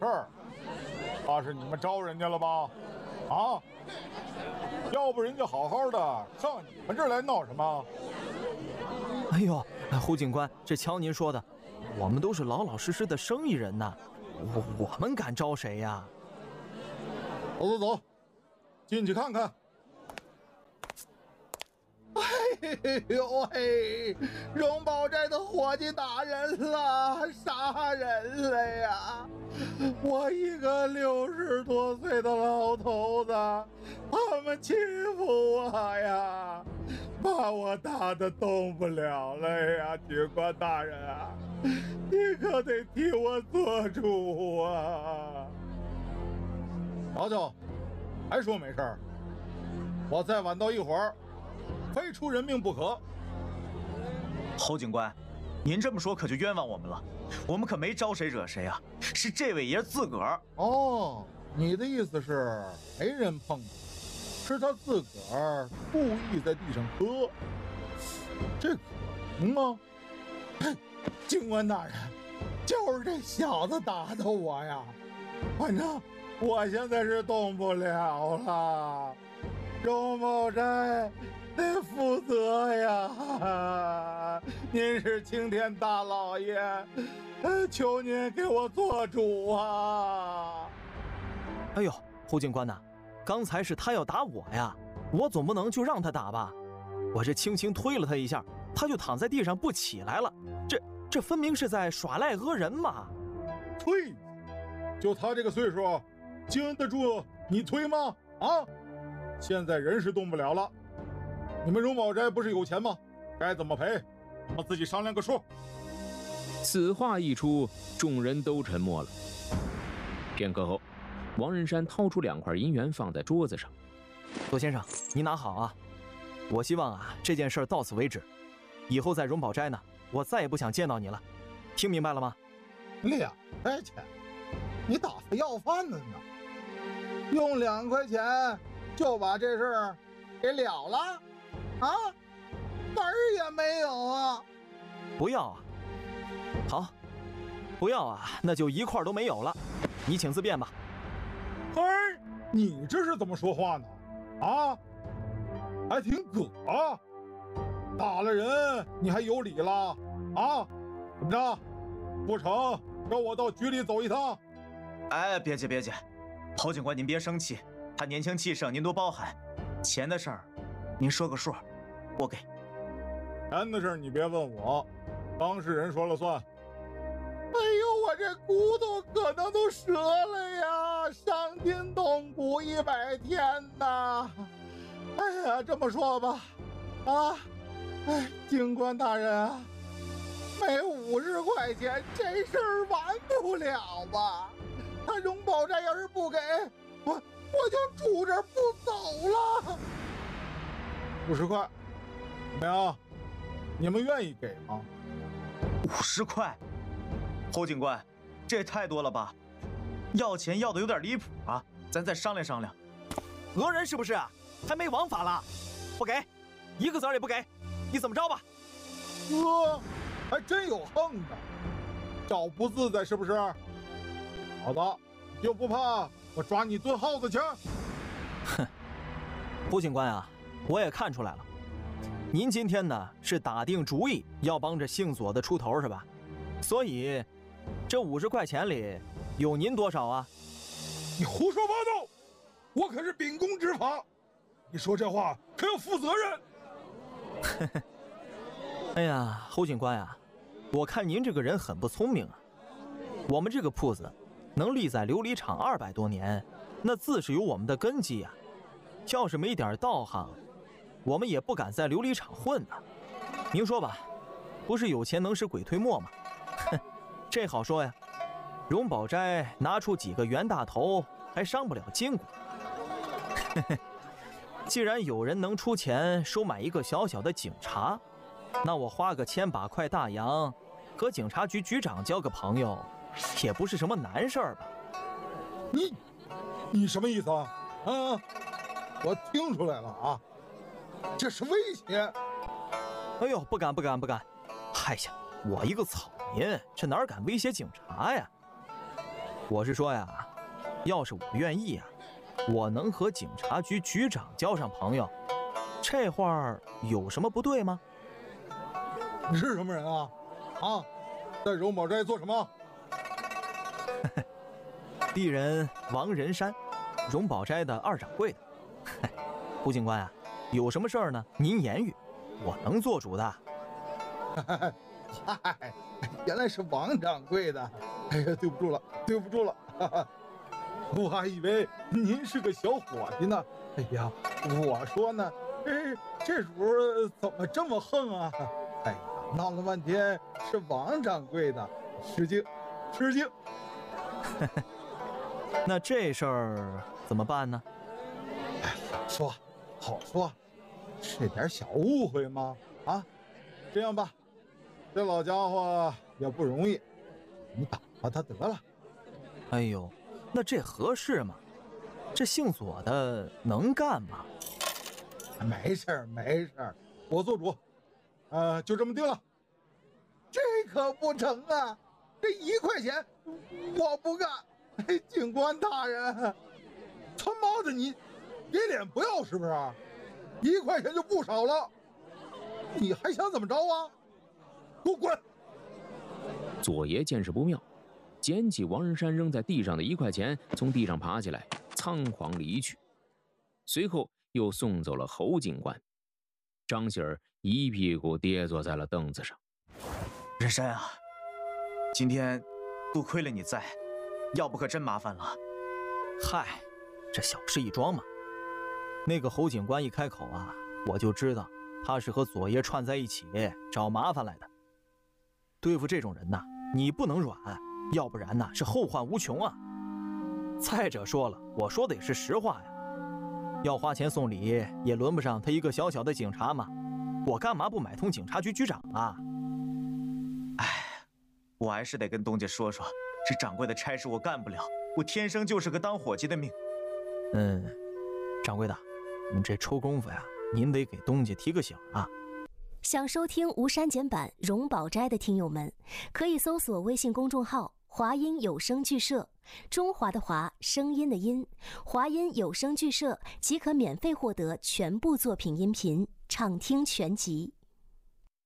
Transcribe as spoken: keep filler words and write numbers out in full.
事儿，怕是你们招人家了吧？啊？要不人家好好的上你们这儿来闹什么？ 哎呦，胡警官，这瞧您说的，我们都是老老实实的生意人呐，我我们敢招谁呀？ 走走走，进去看看。 哎呦嘿，荣宝寨的伙计打人了，杀人了呀！我一个六十多岁的老头子，他们欺负我呀，把我打得动不了了呀！警官大人啊，你可得替我做主啊！ 瞧瞧，还说没事儿？我再晚到一会儿，非出人命不可。 侯警官，您这么说可就冤枉我们了，我们可没招谁惹谁啊，是这位爷自个儿。 哦，你的意思是没人碰他，是他自个儿故意在地上磕，这可能吗？ 嘿，警官大人，就是这小子打的我呀，反正我现在是动不了了，荣宝寨得负责呀！您是青天大老爷，呃，求您给我做主啊！ 哎呦，胡警官呐，刚才是他要打我呀，我总不能就让他打吧？我这轻轻推了他一下，他就躺在地上不起来了，这这分明是在耍赖讹人嘛！ 推，就他这个岁数，经得住你推吗？啊！现在人是动不了了。你们荣宝斋不是有钱吗？该怎么赔，你们自己商量个数。 此话一出，众人都沉默了。片刻后，王仁山掏出两块银元放在桌子上。 左先生，你拿好啊！我希望啊这件事到此为止，以后在荣宝斋呢，我再也不想见到你了。听明白了吗？ 两块钱，你打发要饭的呢？用两块钱就把这事儿给了了？啊，门儿也没有啊！ 不要啊！好，不要啊，那就一块都没有了。你请自便吧。 嘿，你这是怎么说话呢？啊，还挺葛啊！打了人你还有理了啊？怎么着？不成，让我到局里走一趟。 哎，别介别介，侯警官您别生气，他年轻气盛您多包涵。钱的事儿，您说个数，我给。 钱的事儿你别问我，当事人说了算。 哎呦，我这骨头可能都折了呀，伤筋动骨一百天呐！哎呀，这么说吧，啊，哎，警官大人啊，没五十块钱这事儿完不了吧？他荣宝寨要是不给我，我就住这儿不走了。 五十块，怎么样？你们愿意给吗？ 五十块，侯警官，这也太多了吧？要钱要的有点离谱啊，咱再商量商量。 讹人是不是？还没王法了？不给，一个子儿也不给，你怎么着吧？ 哥，还真有横的，找不自在是不是？好的，就不怕我抓你蹲耗子去？ 哼，胡警官啊，我也看出来了，您今天呢是打定主意要帮着姓左的出头是吧？所以这五十块钱里有您多少啊？ 你胡说八道！我可是秉公执法，你说这话可要负责任。 哎呀，侯警官啊，我看您这个人很不聪明啊。我们这个铺子能立在琉璃厂二百多年，那自是有我们的根基呀、啊。要是没点道行，我们也不敢在琉璃厂混呐。您说吧，不是有钱能使鬼推磨吗？哼，这好说呀。荣宝斋拿出几个袁大头，还伤不了筋骨。既然有人能出钱收买一个小小的警察，那我花个千把块大洋，和警察局局长交个朋友，也不是什么难事儿吧？ 你，你什么意思啊？啊，我听出来了啊，这是威胁。 哎呦，不敢不敢不敢！哎呀，我一个草民，这哪敢威胁警察呀？ 我是说呀，要是我愿意啊，我能和警察局局长交上朋友，这话有什么不对吗？ 你是什么人啊？啊，在荣宝斋做什么？ 鄙人王仁山，荣宝斋的二掌柜的。胡警官啊，有什么事儿呢？您言语，我能做主的。 嗨，原来是王掌柜的，哎呀，对不住了，对不住了，哈哈， 我还以为您是个小伙计呢。 哎呀，我说呢，这这主怎么这么横啊？哎呀，闹了半天是王掌柜的，吃惊，吃惊。 那这事儿怎么办呢？ 哎，好说，好说，是点小误会吗？啊， 这样吧，这老家伙也不容易，你打发他得了。 哎呦，那这合适吗？这姓左的能干吗？ 没事儿，没事儿， 我做主，呃，就这么定了。 这可不成啊！这一块钱我不干。哎，警官大人， 他妈的你给脸不要是不是？一块钱就不少了，你还想怎么着啊？给我滚！ 左爷见势不妙，捡起王仁山扔在地上的一块钱，从地上爬起来，仓皇离去。随后又送走了侯警官。张喜儿一屁股跌坐在了凳子上。 仁山啊，今天多亏了你在，要不可真麻烦了。 嗨，这小事一桩嘛。那个侯警官一开口啊，我就知道他是和左爷串在一起找麻烦来的。对付这种人呐，你不能软，要不然呐是后患无穷啊。再者说了，我说的也是实话呀。要花钱送礼，也轮不上他一个小小的警察嘛。我干嘛不买通警察局局长啊？ 哎，我还是得跟东家说说，这掌柜的差事我干不了，我天生就是个当伙计的命。 嗯，掌柜的，你这抽功夫呀，您得给东家提个醒啊。 想收听无删减版《荣宝斋》的听友们，可以搜索微信公众号“华音有声剧社”，中华的华，声音的音，华音有声剧社即可免费获得全部作品音频，畅听全集。